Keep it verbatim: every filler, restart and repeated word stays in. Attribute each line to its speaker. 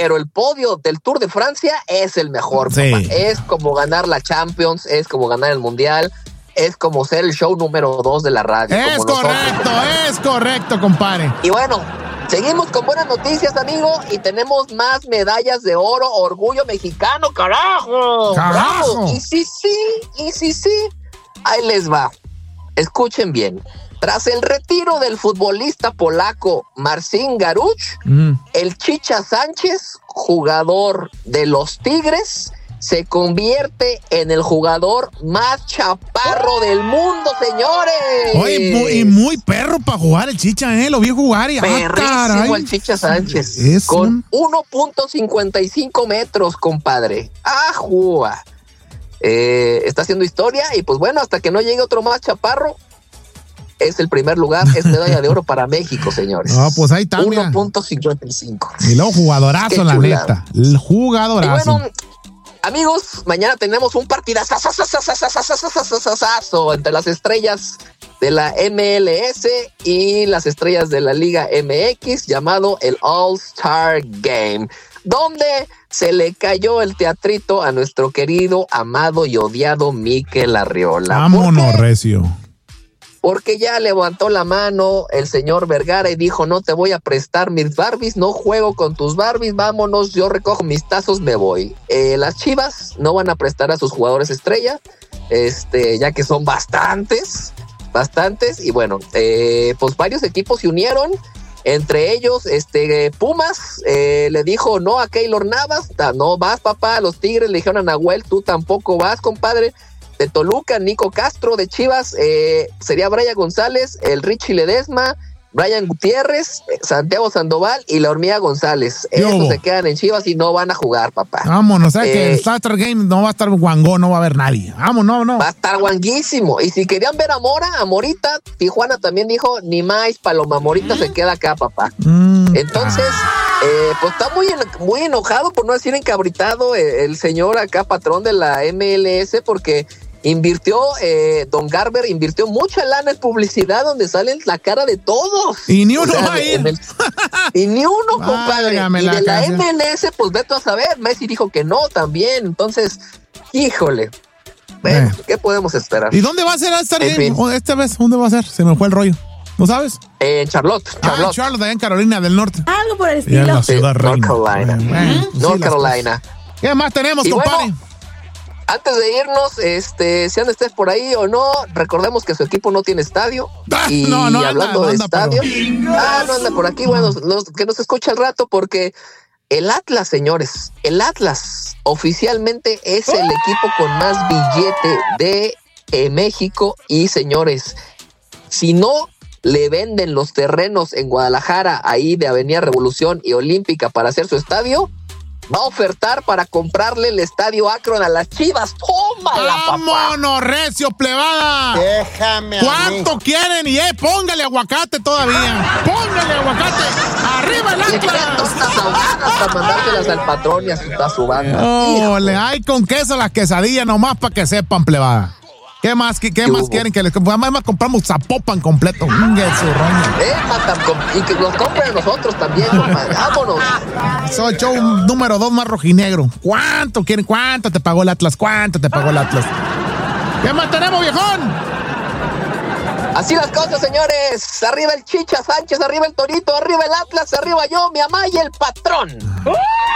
Speaker 1: pero el podio del Tour de Francia es el mejor.
Speaker 2: Sí.
Speaker 1: Papá. Es como ganar la Champions, es como ganar el Mundial, es como ser el show número dos de la radio.
Speaker 2: Es
Speaker 1: como
Speaker 2: correcto,
Speaker 1: nosotros.
Speaker 2: es correcto, compadre.
Speaker 1: Y bueno, seguimos con buenas noticias, amigo, y tenemos más medallas de oro, orgullo mexicano, carajo.
Speaker 2: Carajo.
Speaker 1: Bravo. Y sí, sí, y sí, sí. Ahí les va. Escuchen bien. Tras el retiro del futbolista polaco Marcin Garuch,
Speaker 2: Mm.
Speaker 1: el Chicha Sánchez, jugador de los Tigres, se convierte en el jugador más chaparro del mundo, señores.
Speaker 2: Oye, muy, y muy perro para jugar el Chicha, ¿eh? Lo vi jugar y ah,
Speaker 1: Perrísimo
Speaker 2: caray.
Speaker 1: el Chicha Sánchez.
Speaker 2: Es
Speaker 1: con
Speaker 2: un-
Speaker 1: uno punto cincuenta y cinco metros, compadre. ¡Ajúa! Eh, está haciendo historia y pues bueno, hasta que no llegue otro más chaparro, es el primer lugar, es medalla de oro para México, señores.
Speaker 2: Ah, pues ahí está, mira.
Speaker 1: uno punto cincuenta y cinco.
Speaker 2: Y luego jugadorazo,
Speaker 1: Qué
Speaker 2: la
Speaker 1: chulada.
Speaker 2: neta. El
Speaker 1: Y
Speaker 2: jugadorazo.
Speaker 1: bueno, amigos, mañana tenemos un partidazo entre las estrellas de la M L S y las estrellas de la Liga M X llamado el All-Star Game, donde se le cayó el teatrito a nuestro querido, amado y odiado Mikel Arriola.
Speaker 2: Vámonos,
Speaker 1: ¿Por qué?
Speaker 2: recio.
Speaker 1: Porque ya levantó la mano el señor Vergara y dijo, no te voy a prestar mis Barbies, no juego con tus Barbies, vámonos, yo recojo mis tazos, me voy. Eh, las Chivas no van a prestar a sus jugadores estrella, este, ya que son bastantes, bastantes, y bueno, eh, pues varios equipos se unieron, entre ellos, este, Pumas eh, le dijo no a Keylor Navas, no vas, papá. Los Tigres le dijeron a Nahuel, tú tampoco vas, compadre. De Toluca, Nico Castro. De Chivas, eh, sería Brian González, el Richie Ledesma, Brian Gutiérrez, Santiago Sandoval y la Hormiga González. Estos se quedan en Chivas y no van a jugar, papá.
Speaker 2: Vámonos, ¿sabes?
Speaker 1: Eh,
Speaker 2: que el Starter Game no va a estar guangó, no va a haber nadie. Vámonos, no, no.
Speaker 1: Va a estar guanguísimo. Y si querían ver a Mora, a Morita, Tijuana también dijo, ni más, Paloma, Morita se queda acá, papá.
Speaker 2: Mm,
Speaker 1: Entonces, eh, pues está muy, en- muy enojado, por no decir encabritado, eh, el señor acá, patrón de la M L S, porque invirtió, eh, Don Garber invirtió mucha lana en publicidad donde salen la cara de todos.
Speaker 2: Y ni uno
Speaker 1: O sea,
Speaker 2: va a ir.
Speaker 1: en el- y ni uno, compadre.
Speaker 2: Válgame
Speaker 1: Y
Speaker 2: la
Speaker 1: de la
Speaker 2: casa.
Speaker 1: M L S, pues vete a saber. Messi dijo que no también. Entonces, híjole. Bueno,
Speaker 2: Eh.
Speaker 1: ¿qué podemos esperar?
Speaker 2: ¿Y dónde va a ser el Starter
Speaker 1: En
Speaker 2: Game?
Speaker 1: fin.
Speaker 2: Oh, esta vez, ¿dónde va a ser? Se me fue el rollo. ¿No sabes?
Speaker 1: En Charlotte,
Speaker 2: Ah,
Speaker 1: Charlotte.
Speaker 2: en Charlotte, allá en Carolina del Norte.
Speaker 3: Algo por el
Speaker 2: Y en
Speaker 3: estilo.
Speaker 2: la ciudad
Speaker 1: Sí, North
Speaker 2: reina.
Speaker 1: Carolina.
Speaker 2: Bueno, pues sí,
Speaker 1: North
Speaker 2: las
Speaker 1: Carolina.
Speaker 2: cosas. ¿Qué más tenemos,
Speaker 1: Y
Speaker 2: compadre?
Speaker 1: bueno, antes de irnos, este, si andan ustedes por ahí o no, recordemos que su equipo no tiene estadio.
Speaker 2: Ah,
Speaker 1: Y
Speaker 2: no, no anda,
Speaker 1: hablando
Speaker 2: no
Speaker 1: de
Speaker 2: anda,
Speaker 1: estadio,
Speaker 2: pero-
Speaker 1: ah, no anda por aquí, bueno, los- que nos escucha al rato, porque el Atlas, señores, el Atlas oficialmente es el equipo con más billete de eh, México. Y señores, si no le venden los terrenos en Guadalajara, ahí de Avenida Revolución y Olímpica, para hacer su estadio, va a ofertar para comprarle el estadio Akron a las Chivas. ¡Tómala, papá!
Speaker 2: ¡Vámonos, recio, plebada!
Speaker 4: Déjame a mí.
Speaker 2: ¿Cuánto quieren? Y eh, póngale aguacate todavía. Póngale aguacate. ¡Arriba el
Speaker 1: Le quedan
Speaker 2: Atlas!
Speaker 1: tortas ahogadas para mandárselas al patrón y a su, a su banda.
Speaker 2: Ole, hay con queso las quesadillas nomás para que sepan, plebada. ¿Qué más, qué, qué
Speaker 1: ¿Qué
Speaker 2: más
Speaker 1: hubo?
Speaker 2: quieren que les compramos? Además compramos Zapopan completo. Ingue su roña.
Speaker 1: Eh, matan, com- y que los compren nosotros también, compadre. Vámonos.
Speaker 2: Soy show número dos más rojinegro. ¿Cuánto quieren? ¿Cuánto te pagó el Atlas? ¿Cuánto te pagó el Atlas? ¿Qué más tenemos, viejón?
Speaker 1: Así las cosas, señores. Arriba el Chicha Sánchez, arriba el Torito, arriba el Atlas, arriba yo, mi mamá y el patrón.